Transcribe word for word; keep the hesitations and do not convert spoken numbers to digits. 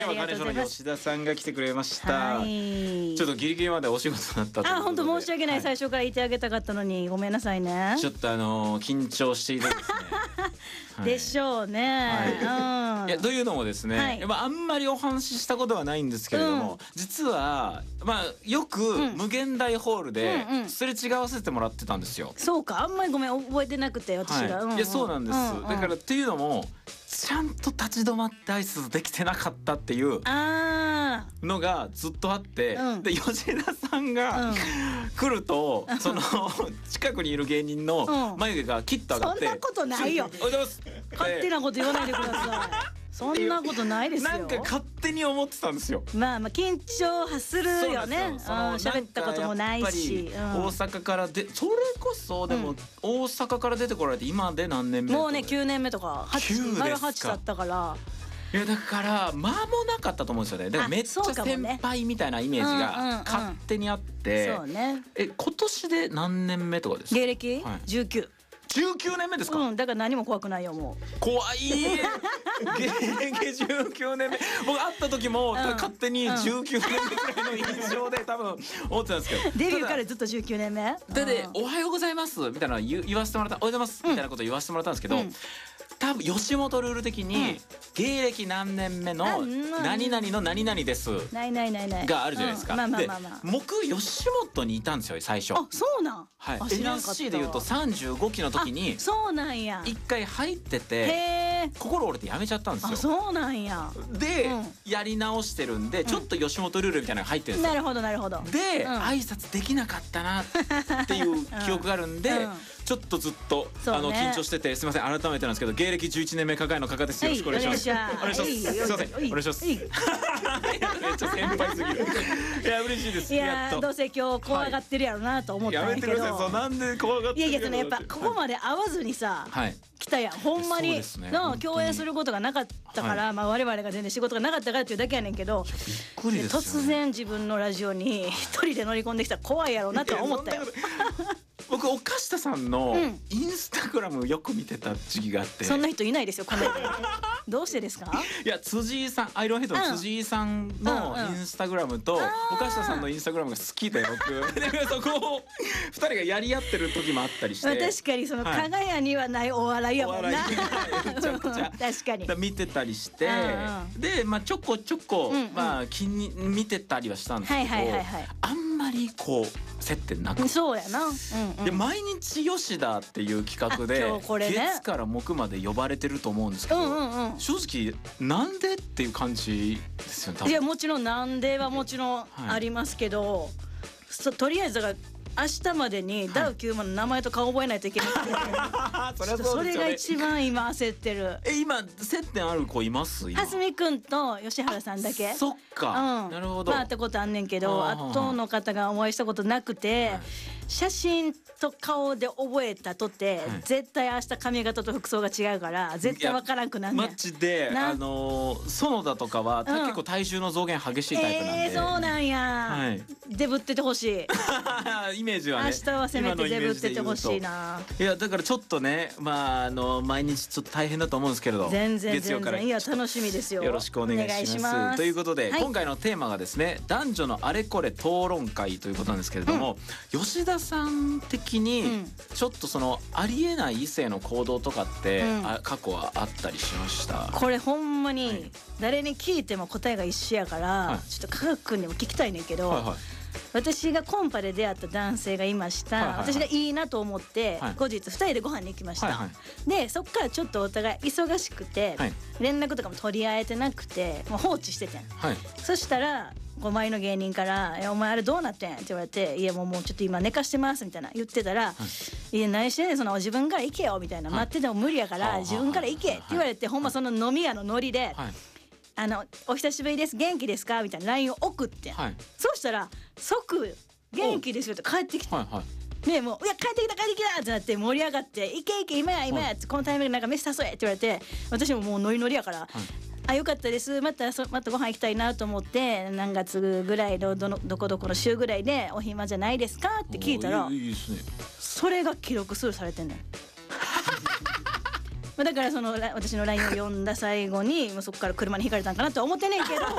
今金賞の吉田さんが来てくれました、 はい、 ちょっとギリギリまでお仕事だったということで、 あ、本当申し訳ない、はい、最初から言ってあげたかったのにごめんなさいね。 ちょっとあのー、緊張していてですねはい、でしょうね、 はい、うん、いやというのもですね、はい、まあ、あんまりお話ししたことはないんですけれども、うん、実は、まあ、よく無限大ホールですれ違わせてもらってたんですよ、うんうん、 そうか、あんまりごめん覚えてなくて私が、はい、うんうん、 いやそうなんです、うんうん、だからっていうのもちゃんと立ち止まって挨拶できてなかったっていうのがずっとあって、うん、で吉田さんが、うん、来るとその近くにいる芸人の眉毛がキッと上がって、 そんなことないよ、勝手なこと言わないでくださいそんなことないですよ。 なんか勝手に思ってたんですよ。 まあまあ緊張はするよね。喋ったこともないし、 うん、大阪からでそれこそでも、うん、大阪から出てこられて今で何年目？ もうねきゅうねんめとかはち丸はちだったから。 いやだから間もなかったと思うんですよね。だからめっちゃ先輩みたいなイメージが勝手にあって、 そうね。 え今年で何年目とかですか？ 芸歴、はい、じゅうきゅう。 じゅうきゅうねんめですか？ うん、だから何も怖くないよもう。 怖い芸歴じゅうきゅうねんめ。僕会った時も、うん、勝手にじゅうきゅうねんめくらいの印象で多分思ってたんですけど、 デビューからずっとじゅうきゅうねんめでで、おはようございますみたいな言わせてもらった、おはようございますみたいなこと言わせてもらったんですけど、うん、多分吉本ルール的に、うん、芸歴何年目の何々の何々ですないないないないがあるじゃないですか。 まあまあまあまあ、 僕吉本にいたんですよ最初。 あ、そうなん。 はい、エヌエスシー でいうとさんじゅうごきの時にそうなんや一回入ってて心折れてやめちゃったんですよ。 あ、そうなんや。 で、うん、やり直してるんでちょっと吉本ルールみたいなのが入ってるんですよ。 なるほどなるほど。 で、うん、挨拶できなかったなっていう記憶があるんで、うんうん、ちょっとずっと、ね、あの緊張しててすみません改めてなんですけど芸歴じゅういちねんめ加賀の加賀です。よろしくお願いします。お願いします。すみませんお願いします。めっちゃ先輩すぎる。いや嬉しいです。 いやどうせ今日怖がってるやろうなと思ったんだけど。やめてください。 なんで怖がってる。 いやいやそのやっぱここまで会わずにさ、はい、来たやんほんまにの共演することがなかったから、はい、まあ我々が全然仕事がなかったからっていうだけやねんけど、びっくりですよね、突然自分のラジオに一人で乗り込んできたら怖いやろうなとは思ったよ。 僕岡下さんのインスタグラムよく見てた時期があって、 そんな人いないですよこの世で。どうしてですか？ いや辻井さんアイロンヘッドの辻井さんのインスタグラムと岡下さんのインスタグラムが好きで僕でそこをふたりがやり合ってる時もあったりして、 確かにその加賀屋にはないお笑いやもんな。 めちゃくちゃ確かに見てたりして、でまあちょこちょこまあ気に見てたりはしたんですけど、あんまりこう接点なく、 そうやな、うんうん、で毎日吉田っていう企画で、ね、月から木まで呼ばれてると思うんですけど、うんうんうん、正直なんでっていう感じですよね多分。 いやもちろんなんではもちろんありますけど、はい、とりあえずだから明日までにダウきゅうまんの名前と顔覚えないといけない、それはそうですよね。それが一番今焦ってる。 え今接点ある子います？ 蓮見くんと吉原さんだけ。 そっか、うん、なるほど。 まあ会ったことあんねんけど、あとの方がお会いしたことなくて、はい、写真と顔で覚えたとて、はい、絶対明日髪型と服装が違うから絶対分からんくなんねん。 マジであのー、園田とかは、うん、結構体重の増減激しいタイプなんで、 えー、そうなんや、はい、デブっててほしいイメージはね。 明日はせめてデブっててほしいな。 いやだからちょっとね、まああの毎日ちょっと大変だと思うんですけれど、 全然全然いや楽しみですよ。 よろしくお願いします。ますということで、はい、今回のテーマがですね男女のあれこれ討論会ということなんですけれども、うん、吉田さん的にちょっとそのありえない異性の行動とかって、うん、あ過去はあったりしました？ これほんまに誰に聞いても答えが一緒やから、はい、ちょっと科学君にも聞きたいねんけど、はいはい、私がコンパで出会った男性がいました、はいはいはい、私がいいなと思って、はい、後日ふたりでご飯に行きました、はいはい、でそっからちょっとお互い忙しくて、はい、連絡とかも取り合えてなくてもう放置しててん、はい、そしたらごまいの芸人から「お前あれどうなってん?」って言われて「いやもうもうちょっと今寝かしてます」みたいな言ってたら「はい、いや何してんねんその自分から行けよ」みたいな、はい、待ってても無理やから自分から行けって言われて、はい、ほんまその飲み屋のノリで、はい、あのお久しぶりです元気ですかみたいな ライン を送って、はい、そうしたら即元気ですよって帰ってきて、はいはい、ねもういや帰ってきた帰ってきたってなって盛り上がって「いけいけ今や今や」って、はい、このタイミングでなんか飯誘えって言われて、私ももうノリノリやから、はい、あよかったですまたそまたご飯行きたいなと思って何月ぐらいの ど, のどこどこの週ぐらいでお暇じゃないですかって聞いたら、いいですね、それが記録スルーされてんねんだからその私の ライン を読んだ最後にもうそこから車にひかれたんかなとは思ってねえけど